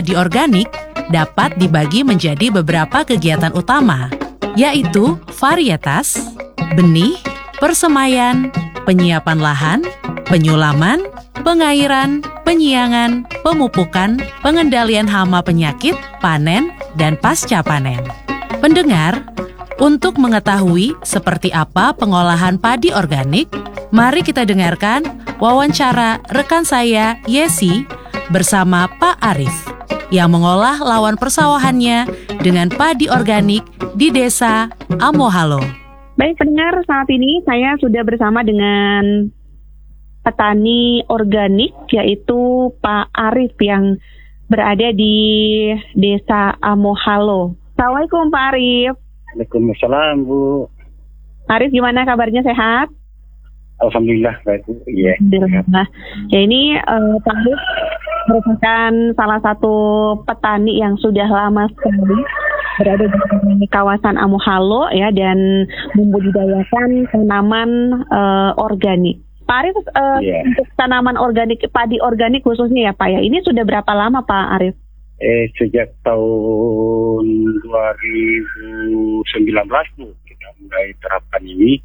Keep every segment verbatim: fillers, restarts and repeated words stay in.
Di organik dapat dibagi menjadi beberapa kegiatan utama, yaitu varietas, benih, persemaian, penyiapan lahan, penyulaman, pengairan, penyiangan, pemupukan, pengendalian hama penyakit, panen, dan pasca panen. Pendengar, untuk mengetahui seperti apa pengolahan padi organik, mari kita dengarkan wawancara rekan saya, Yesi, bersama Pak Arif, yang mengolah lawan persawahannya dengan padi organik di Desa Amohalo. Baik pendengar, saat ini saya sudah bersama dengan petani organik, yaitu Pak Arif yang berada di Desa Amohalo. Assalamualaikum Pak Arif. Waalaikumsalam Bu. Arif, gimana kabarnya, sehat? Alhamdulillah baik Bu. Iya. Alhamdulillah. Ya ini uh, Pak Arif merupakan salah satu petani yang sudah lama sekali berada di kawasan Amohalo ya, dan membudidayakan tanaman uh, organik. Pak Arif, uh, yeah. untuk tanaman organik, padi organik khususnya ya Pak ya, ini sudah berapa lama Pak Arif? Eh sejak tahun dua ribu sembilan belas Bu kita mulai terapkan ini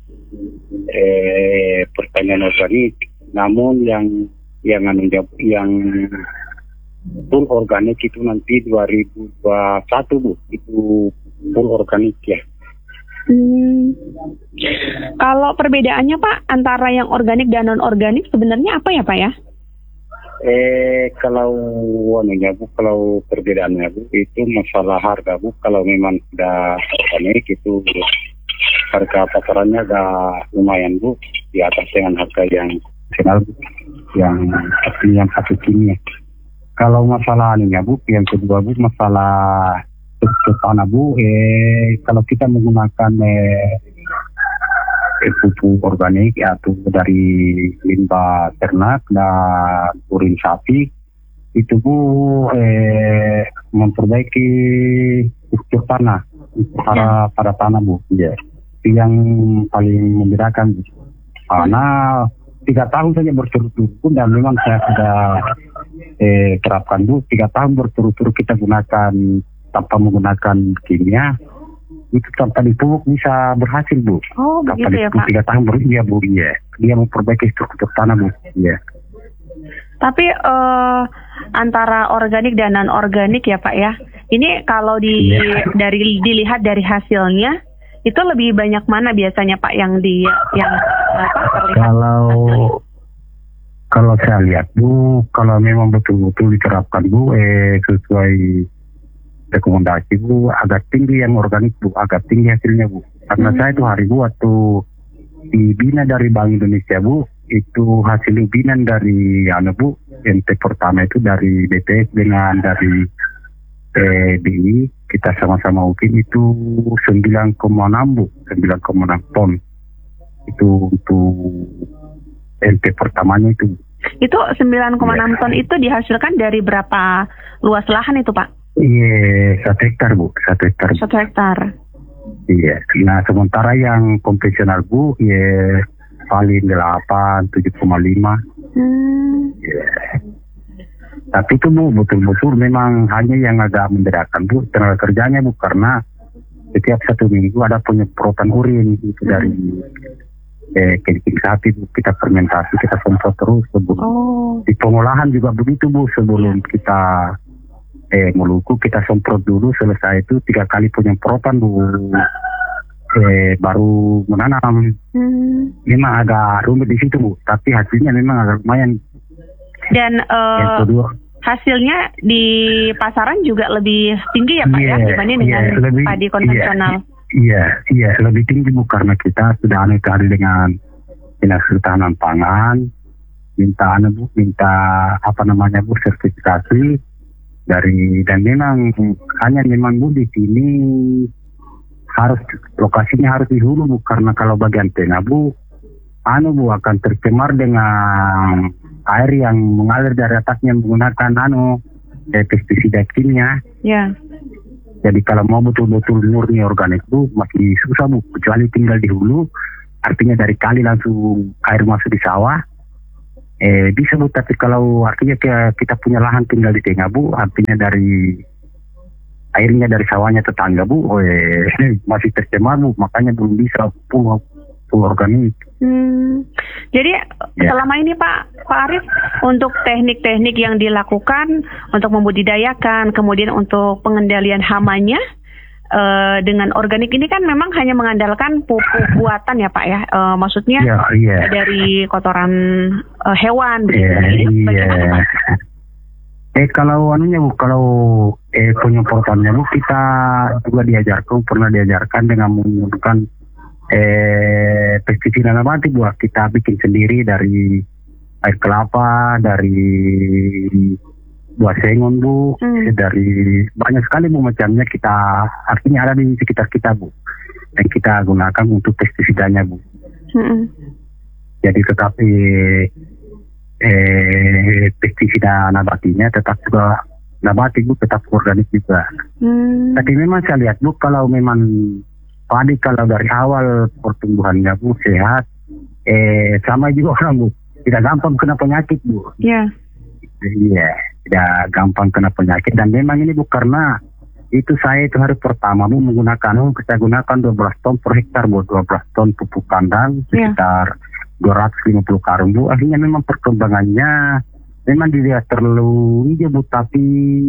eh pertanian organik. Namun yang yang yang full organik itu nanti dua ribu dua puluh satu Bu, itu full organik ya. Hmm. Kalau perbedaannya Pak antara yang organik dan non organik sebenarnya apa ya Pak ya? Eh kalau anunya Bu, kalau perbedaannya Bu itu masalah harga Bu. Kalau memang sudah organik itu harga pasarannya agak lumayan Bu, di atas dengan harga yang nasional Bu, yang asli yang pakai kimia. Kalau masalah anunya Bu, yang kedua Bu, masalah struktur tanah Bu, eh kalau kita menggunakan eh, eh pupuk organik atau dari limbah ternak dan urin sapi, itu Bu eh memperbaiki struktur tanah para para tanah Bu. Ya, itu yang paling membedakan Bu. Karena tiga tahun saja berturut-turut dan memang saya sudah eh, terapkan Bu, tiga tahun berturut-turut kita gunakan tanpa menggunakan kimia, itu tanpa dipupuk bisa berhasil Bu. Oh tanpa begitu ya Pak. Tiga tahun baru dia Bu, ya. Dia memperbaiki struktur tanah Bu. Ya. Tapi uh, antara organik dan non organik ya Pak ya, ini kalau di ya. dari dilihat dari hasilnya, itu lebih banyak mana biasanya Pak yang di yang apa terlihat? Kalau kalau saya lihat Bu, kalau memang betul-betul diterapkan Bu, eh sesuai rekomendasi Bu, agak tinggi yang organik Bu, agak tinggi hasilnya Bu. Karena hmm. saya itu hari Bu waktu dibina dari Bank Indonesia Bu, itu hasil binan dari anu Bu, N T pertama itu dari B P S dengan dari eh, B I, kita sama-sama ukin itu sembilan koma enam Bu, sembilan koma enam ton. Itu untuk N T pertamanya itu. Itu sembilan koma enam ton itu dihasilkan dari berapa luas lahan itu Pak? Iya, satu hektar Bu, satu hektar. Satu hektar. Iya, nah sementara yang konvensional Bu, ya paling delapan, tujuh koma lima. Hmm. Iya. Tapi itu Bu, betul-betul memang hanya yang agak membedakan Bu, tenaga kerjanya Bu, karena setiap satu minggu ada penyemprotan urin itu hmm. dari eh, kencing sapi Bu, kita fermentasi, kita semprot terus sebelum. Oh. Di pengolahan juga begitu Bu, sebelum kita eh meluku kita semprot dulu, selesai itu tiga kali penyemprotan Bu, eh baru menanam. Hmm. Memang agak rumit di situ Bu, tapi hasilnya memang agak lumayan. Dan uh, hasilnya di pasaran juga lebih tinggi ya Pak yeah, ya dibanding dengan yeah, lebih, padi konvensional. Iya, iya yeah, lebih tinggi Bu, karena kita sudah aneh kali dengan dinas ketahanan pangan, minta anu Bu, minta apa namanya Bu, sertifikasi dari, dan memang hanya memang Bu di sini harus lokasinya harus di hulu Bu, karena kalau bagian tengah Bu anu Bu akan tercemar dengan air yang mengalir dari atasnya menggunakan anu eh, pestisida kimia. Ya. Jadi kalau mau betul-betul murni organik Bu masih susah Bu, kecuali tinggal di hulu, artinya dari kali langsung air masuk di sawah. Eh, bisa Bu, tapi kalau artinya ke- kita punya lahan tinggal di tengah Bu, artinya dari airnya dari sawahnya tetangga Bu, oh, eh, masih tercemar Bu, makanya belum bisa full, full organik. Hmm, jadi Ya. selama ini Pak Pak Arif, untuk teknik-teknik yang dilakukan untuk membudidayakan, kemudian untuk pengendalian hamanya eh, dengan organik ini kan memang hanya mengandalkan pupuk buatan ya Pak ya, Eh, maksudnya Iya, iya. dari kotoran eh, hewan begitu. Iya, Ini iya. bagaimana Pak? Eh kalau anunya Bu, kalau eh penyemprotannya Bu, kita juga diajarkan, pernah diajarkan dengan menggunakan eh pestisida nabati Bu. Kita bikin sendiri dari air kelapa, dari buah sengon Bu, Hmm. dari banyak sekali Bu macamnya, kita artinya ada di sekitar kita Bu, dan kita gunakan untuk pestisidanya Bu. Mm-mm. Jadi tetap eh, eh, pestisida nabatinya tetap juga nabati Bu, tetap organik juga. Hmm. Tapi memang saya lihat Bu, kalau memang padi kalau dari awal pertumbuhannya Bu sehat, eh sama juga orang Bu, tidak gampang kena penyakit Bu. Ya. Iya, tidak gampang kena penyakit. Dan memang ini Bu, karena itu saya itu hari pertama Bu menggunakan, oh, kita gunakan dua belas ton per hektar Bu, dua belas ton pupuk kandang, Iya. sekitar dua ratus lima puluh karung Bu. Akhirnya memang perkembangannya memang dilihat terlalu hijau Bu, tapi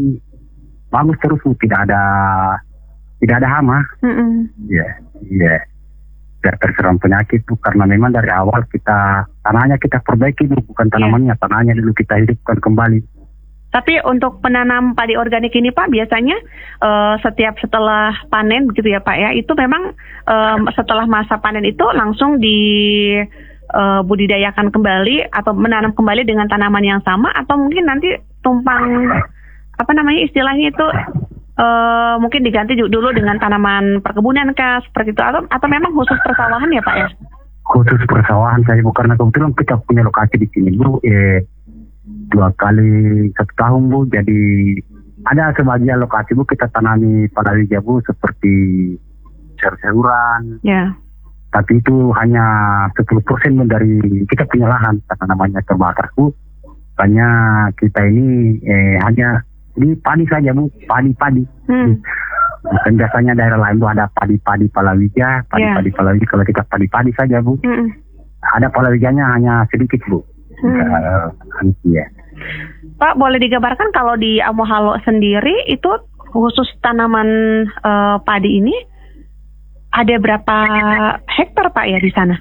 bagus terus Bu, tidak ada tidak ada hama. Mm-mm. Iya, iya. Tidak terserang penyakit Bu, karena memang dari awal kita tanahnya kita perbaiki Bu, bukan tanamannya, tanahnya dulu kita hidupkan kembali. Tapi untuk penanam padi organik ini Pak, biasanya eh, setiap setelah panen begitu ya Pak ya, itu memang eh, setelah masa panen itu langsung di eh, budidayakan kembali atau menanam kembali dengan tanaman yang sama, atau mungkin nanti tumpang apa namanya istilahnya itu eh, mungkin diganti ju- dulu dengan tanaman perkebunan kah seperti itu, atau atau memang khusus persawahan ya Pak ya? Khusus persawahan saya Bu, karena kebetulan kita punya lokasi di sini Bu, eh, dua kali satu tahun Bu, jadi ada sebagian lokasi Bu kita tanami palawija Bu, seperti sayur-sayuran, Ya. tapi itu hanya sepuluh persen dari kita punya lahan, karena namanya terbatas Bu. Hanya kita ini eh, hanya di padi saja Bu, padi-padi. Hmm. Bukan biasanya daerah lain Bu ada padi-padi palawija, padi-padi palawija, kalau kita padi-padi saja Bu. Mm-mm. Ada palawijanya hanya sedikit Bu. Hmm. Uh, iya. Pak, boleh digambarkan kalau di Amohalo sendiri itu khusus tanaman eh, padi ini ada berapa hektar Pak ya di sana?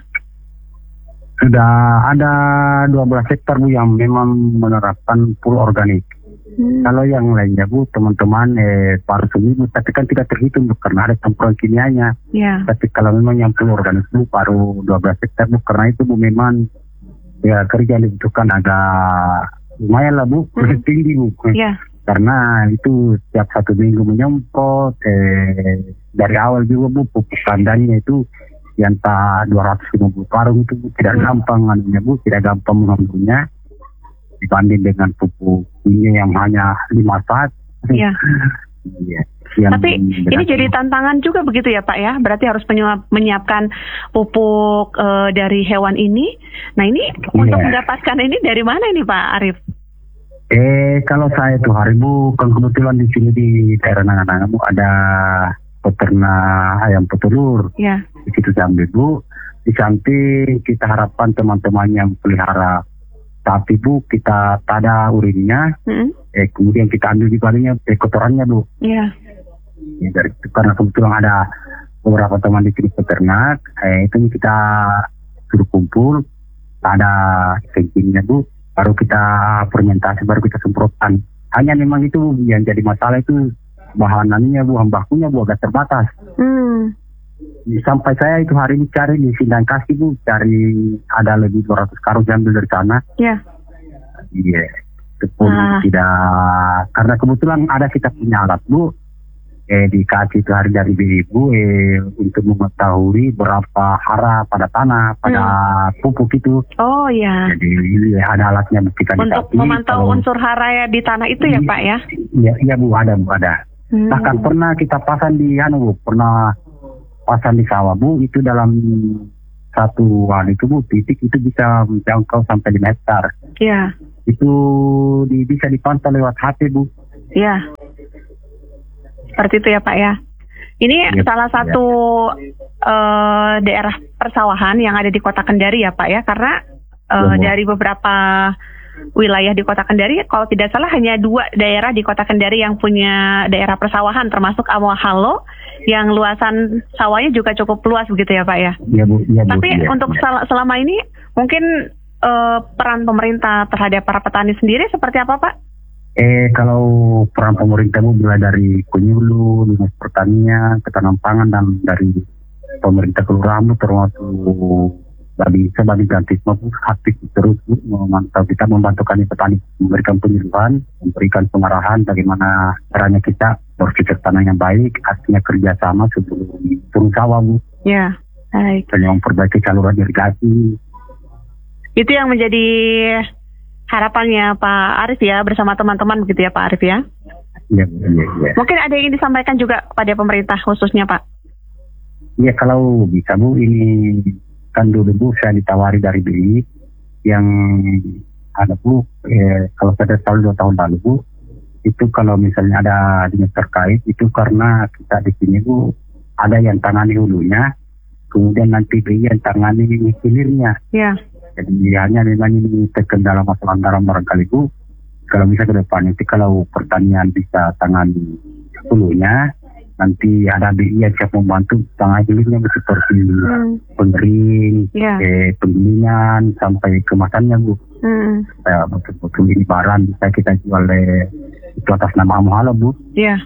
Sudah ada dua belas hektar Bu yang memang menerapkan full organik. Hmm. Kalau yang lainnya Bu, teman-teman eh, paruh seni Bu, tapi kan tidak terhitung Bu, karena ada campuran kimianya. Ya. Tapi kalau memang yang full organik Bu, paruh dua belas hektar Bu, karena itu Bu memang ya kerja yang dibutuhkan agak lumayan lah Bu, Hmm. tinggi Bu. Ya. Karena itu setiap satu minggu menyemprot, eh, dari awal juga Bu, pupuk kandangnya itu yang tak dua ratus lima puluh karung itu Bu, tidak gampang anunya Bu, tidak gampang mengambilnya dibanding dengan pupuk ini yang hanya lima saat. Ya. Iya. Yang Tapi ini berat. jadi tantangan juga begitu ya Pak ya? Berarti harus menyiap- menyiapkan pupuk eh, dari hewan ini. Nah ini untuk Iya. mendapatkan ini dari mana ini Pak Arif? Eh kalau saya tuh hari Bu, kan kebetulan di sini di daerah Nangan-Nangan Bu ada peternak ayam petelur. Ya. Di situ saya ambil Bu. Di samping kita harapkan teman-teman yang pelihara sapi Bu, kita tada urinnya, Mm-mm. eh kemudian kita ambil di balinya eh, kotorannya Bu. Ya. Ya, dari itu karena kebetulan ada beberapa teman di sini peternak, eh itu kita suruh kumpul, ada kencingnya Bu, baru kita fermentasi, baru kita semprotkan. Hanya memang itu Bu, yang jadi masalah itu bahanannya Bu, bahan bakunya Bu agak terbatas. Hmm. Sampai saya itu hari ini cari di Sindang Kasih Bu, cari ada lebih dua ratus karung diambil dari sana. Ya. Iya, itu pun Ah. tidak, karena kebetulan ada kita punya alat Bu, eh dikasih itu hari dari ibu eh untuk mengetahui berapa hara pada tanah, pada pupuk itu. Oh ya. Jadi iya, ada alatnya buktikan. Untuk memantau unsur hara di tanah itu ya Pak ya? Iya, iya Bu, ada Bu, ada. Hmm. Bahkan pernah kita pasang di anu Bu, pernah pasang di sawah Bu, itu dalam satu hari itu Bu, titik itu bisa menjangkau sampai lima hektar. Iya. Itu di, bisa dipantau lewat H P, Bu. Iya. Seperti itu ya Pak ya. Ini ya, salah satu ya. uh, daerah persawahan yang ada di Kota Kendari ya Pak ya, karena uh, ya, dari beberapa wilayah di Kota Kendari, kalau tidak salah hanya dua daerah di Kota Kendari yang punya daerah persawahan, termasuk Amohalo, yang luasan sawahnya juga cukup luas begitu ya Pak ya. Ya, Bu, ya, Bu, Tapi ya, untuk ya. selama ini mungkin uh, peran pemerintah terhadap para petani sendiri seperti apa Pak? Eh kalau peran pemerintah Bu mulai dari penyuluh, dinas pertanian, ketahanan pangan, dan dari pemerintah kelurahan termasuk bagi sebagai ganti maupun aktif terus Bu, memantau kita, membantu kami petani, memberikan penyuluhan, memberikan pengarahan bagaimana caranya kita bercocok tanam yang baik, artinya kerjasama sebelum turun sawah Bu. Ya, baik. Dan memperbaiki saluran irigasi. Itu yang menjadi harapannya Pak Arif ya, bersama teman-teman begitu ya Pak Arif ya. Iya, iya, iya. Mungkin ada yang disampaikan juga pada pemerintah khususnya Pak. Iya, kalau bisa Bu, ini kan dulu Bu saya ditawari dari B I yang ada Bu, eh, kalau pada tahun dua tahun lalu Bu, itu kalau misalnya ada dinas terkait itu karena kita di sini Bu ada yang tangani hulunya, kemudian nanti B I yang tangani hilirnya. Iya. Jadi hanya memang ini terkendala masalah anggaran barangkali Bu. Kalau bisa ke depan nanti kalau pertanian bisa tangani hulunya, nanti ada B I yang siap membantu tangani hilirnya seperti hmm. pengering, yeah. eh, penggilingan sampai kemasannya Bu. Hmm. Supaya betul-betul ini barang bisa kita jual eh, itu atas nama Amohalo Bu. Iya.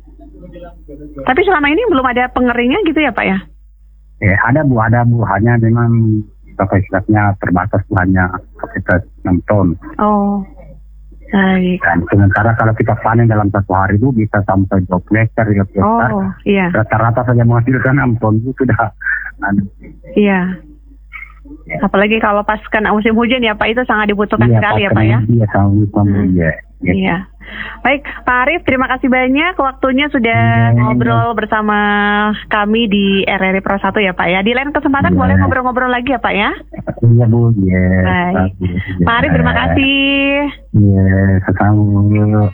Tapi selama ini belum ada pengeringnya gitu ya Pak ya? Eh ada Bu, ada Bu, hanya memang kapasitasnya terbatas, hanya kapasitas enam ton. Oh, baik. Dan sementara kalau kita panen dalam satu hari itu bisa sampai dua puluh hektar, tiga puluh hektar. Oh, iya. Rata-rata saja menghasilkan enam ton itu sudah. Iya. Ya. Apalagi kalau pas kena musim hujan ya Pak, itu sangat dibutuhkan iya, sekali ya Pak ya. Iya, sangat dibutuhkan hmm. ya. Iya. Iya. Baik, Pak Arif, terima kasih banyak waktunya sudah ya, ngobrol ya. bersama kami di R R I Pro satu ya Pak ya. Di lain kesempatan ya. boleh ngobrol-ngobrol lagi ya Pak ya. Iya Bu, ya. Baik. Ya. Pak Arif, terima kasih. Iya, sama-sama.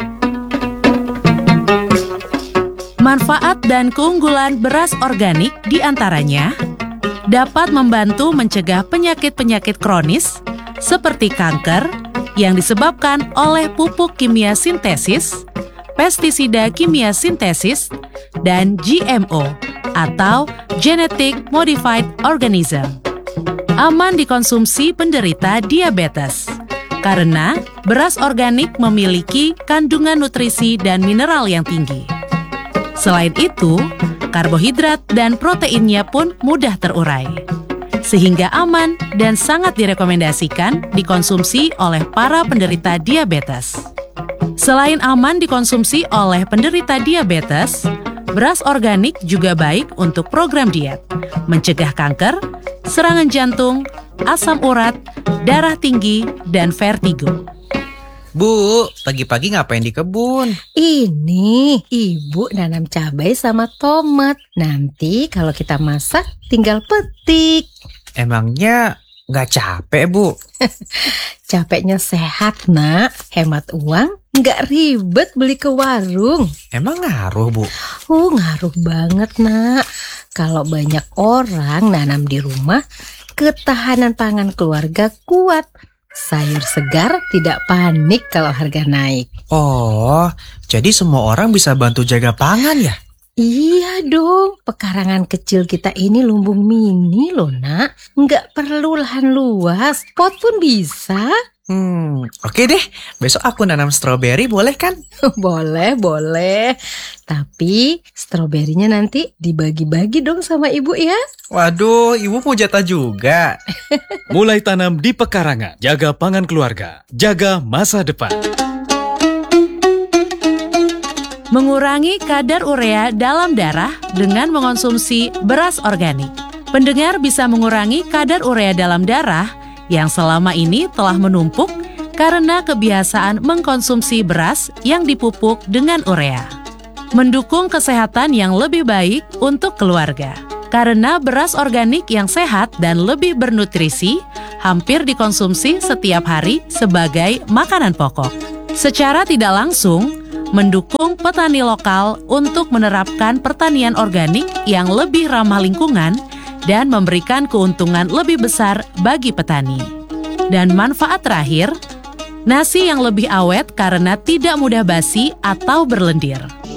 Manfaat dan keunggulan beras organik diantaranya dapat membantu mencegah penyakit-penyakit kronis seperti kanker yang disebabkan oleh pupuk kimia sintesis, pestisida kimia sintesis, dan G M O atau Genetic Modified Organism. Aman dikonsumsi penderita diabetes karena beras organik memiliki kandungan nutrisi dan mineral yang tinggi. Selain itu, karbohidrat dan proteinnya pun mudah terurai, sehingga aman dan sangat direkomendasikan dikonsumsi oleh para penderita diabetes. Selain aman dikonsumsi oleh penderita diabetes, beras organik juga baik untuk program diet, mencegah kanker, serangan jantung, asam urat, darah tinggi, dan vertigo. Bu, pagi-pagi ngapain di kebun? Ini, Ibu nanam cabai sama tomat. Nanti kalau kita masak, tinggal petik. Emangnya nggak capek, Bu? Capeknya sehat, Nak. Hemat uang, nggak ribet beli ke warung. Emang ngaruh, Bu? Oh, ngaruh banget, Nak. Kalau banyak orang nanam di rumah, ketahanan pangan keluarga kuat. Sayur segar tidak panik kalau harga naik. Oh, jadi semua orang bisa bantu jaga pangan ya? Iya dong, pekarangan kecil kita ini lumbung mini loh Nak. Nggak perlu lahan luas, pot pun bisa. Hmm, oke deh. Besok aku nanam stroberi, boleh kan? Boleh, boleh. Tapi stroberinya nanti dibagi-bagi dong sama ibu ya. Waduh, ibu mau jatah juga. Mulai tanam di pekarangan, jaga pangan keluarga, jaga masa depan. Mengurangi kadar urea dalam darah dengan mengonsumsi beras organik. Pendengar bisa mengurangi kadar urea dalam darah yang selama ini telah menumpuk karena kebiasaan mengkonsumsi beras yang dipupuk dengan urea. Mendukung kesehatan yang lebih baik untuk keluarga. Karena beras organik yang sehat dan lebih bernutrisi hampir dikonsumsi setiap hari sebagai makanan pokok. Secara tidak langsung, mendukung petani lokal untuk menerapkan pertanian organik yang lebih ramah lingkungan dan memberikan keuntungan lebih besar bagi petani. Dan manfaat terakhir, nasi yang lebih awet karena tidak mudah basi atau berlendir.